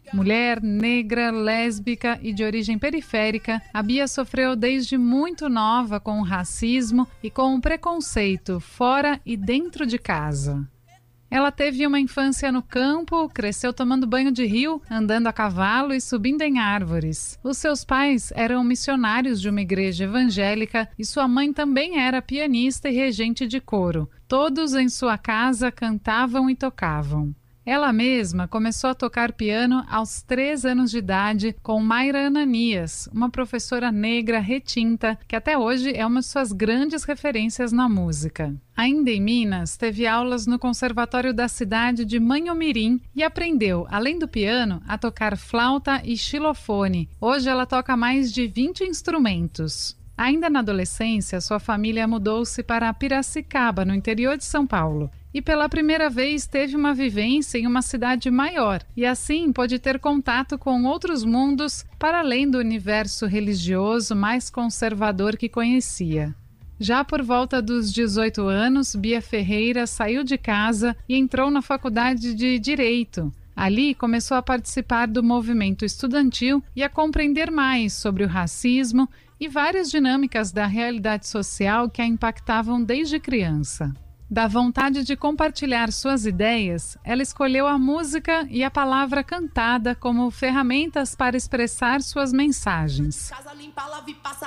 Mulher, negra, lésbica e de origem periférica, a Bia sofreu desde muito nova com o racismo e com o preconceito fora e dentro de casa. Ela teve uma infância no campo, cresceu tomando banho de rio, andando a cavalo e subindo em árvores. Os seus pais eram missionários de uma igreja evangélica e sua mãe também era pianista e regente de coro. Todos em sua casa cantavam e tocavam. Ela mesma começou a tocar piano aos 3 anos de idade com Mayra Ananias, uma professora negra retinta que até hoje é uma de suas grandes referências na música. Ainda em Minas, teve aulas no conservatório da cidade de Manhumirim e aprendeu, além do piano, a tocar flauta e xilofone. Hoje ela toca mais de 20 instrumentos. Ainda na adolescência, sua família mudou-se para Piracicaba, no interior de São Paulo. E pela primeira vez teve uma vivência em uma cidade maior e assim pôde ter contato com outros mundos para além do universo religioso mais conservador que conhecia. Já por volta dos 18 anos, Bia Ferreira saiu de casa e entrou na faculdade de Direito. Ali começou a participar do movimento estudantil e a compreender mais sobre o racismo e várias dinâmicas da realidade social que a impactavam desde criança. Da vontade de compartilhar suas ideias, ela escolheu a música e a palavra cantada como ferramentas para expressar suas mensagens.